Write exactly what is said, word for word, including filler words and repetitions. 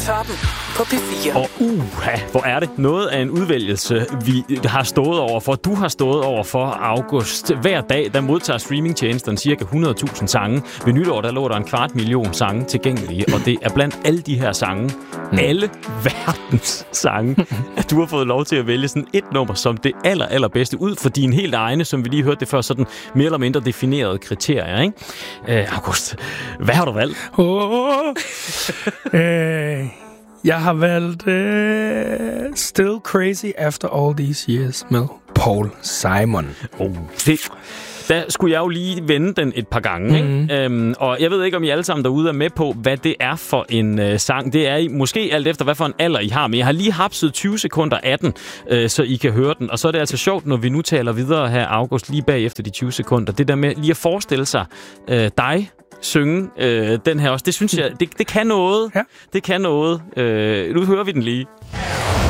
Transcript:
Toppen på P fire. Og uha, hvor er det noget af en udvælgelse, vi har stået over for. Du har stået over for, August. Hver dag, der modtager streamingtjenesterne cirka hundrede tusind sange. Ved nytår, der lå der en kvart million sange tilgængelige, og det er blandt alle de her sange, mm. alle verdens sange, at du har fået lov til at vælge sådan et nummer som det aller, allerbedste ud for dine helt egne, som vi lige hørte det før, sådan mere eller mindre definerede kriterier, ikke? Uh, August, hvad har du valgt? Oh, øh, jeg har valgt uh, Still Crazy After All These Years med Paul Simon. Oh, det... Der skulle jeg jo lige vende den et par gange, mm-hmm. ikke? Øhm, og jeg ved ikke, om I alle sammen derude er med på, hvad det er for en øh, sang. Det er I, måske alt efter, hvad for en alder I har, men jeg har lige hapset tyve sekunder af den, øh, så I kan høre den. Og så er det altså sjovt, når vi nu taler videre her, August, lige bagefter de tyve sekunder. Det der med lige at forestille sig øh, dig synge øh, den her også, det synes jeg, det, det kan noget. Ja. Det kan noget. Øh, nu hører vi den lige.